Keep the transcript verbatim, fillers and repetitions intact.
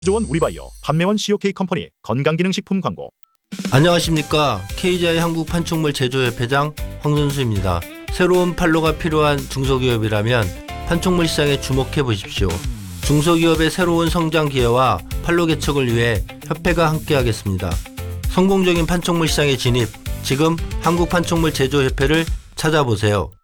조원 우리바이오 판매원 씨오케이 컴퍼니 건강기능식품 광고. 안녕하십니까. 케이지아이 한국판촉물 제조협회장 황선수입니다. 새로운 판로가 필요한 중소기업이라면 판촉물 시장에 주목해 보십시오. 중소기업의 새로운 성장 기회와 판로 개척을 위해 협회가 함께하겠습니다. 성공적인 판촉물 시장의 진입, 지금 한국판촉물 제조협회를 찾아보세요.